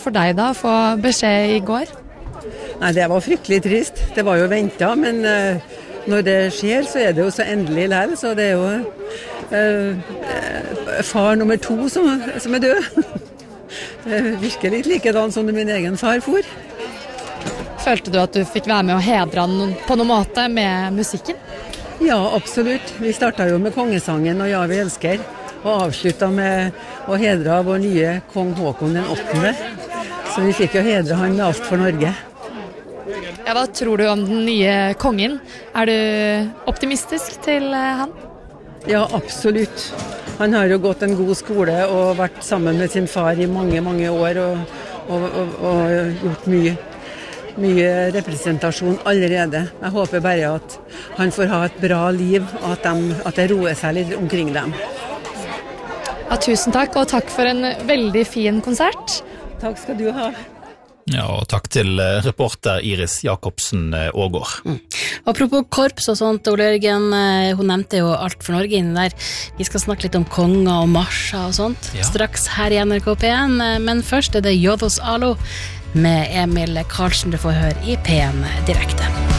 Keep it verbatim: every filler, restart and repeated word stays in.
For deg da, få beskjed I går? Nei, det var fryktelig trist. Det var jo ventet, men uh, når det skjer, så er det jo så endelig lell, så det er jo uh, far nummer to som, som er død. Det virker litt likedan som min egen far for. Følte du at du fikk være med å hedre han på noen måte med musikken? Ja, absolutt. Vi startet jo med kongesangen og Ja, vi elsker, og avsluttet med å hedre vår nye kong Håkon den åttende. Så vi fikk jo hedre han med alt for Norge. Ja, hva tror du om den nye kongen? Er du optimistisk til han? Ja, absolutt. Han har jo gått en god skole og vært sammen med sin far I mange, mange år og, og, og, og gjort mye. mye representasjon allerede. Jeg håper bare at han får ha et bra liv, og at, de, at det roer seg litt omkring dem. Ja, tusen takk, og takk for en veldig fin konsert. Takk skal du ha. Ja, og takk til reporter Iris Jakobsen Ågård. Mm. Apropos korps og sånt, Ole Jørgen, hun nevnte jo alt for Norge inne der. Vi skal snakke litt om konger og marsjer og sånt, ja. Straks her I N R K P en, men først er det Jodos Alo med Emil Karlsen du får høre I P en direkte.